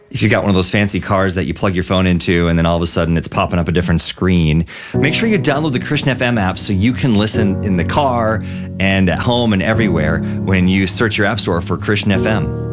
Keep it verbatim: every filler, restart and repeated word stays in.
If you got one of those fancy cars that you plug your phone into and then all of a sudden it's popping up a different screen, make sure you download the Christian F M app so you can listen in the car and at home and everywhere when you search your app store for Christian F M.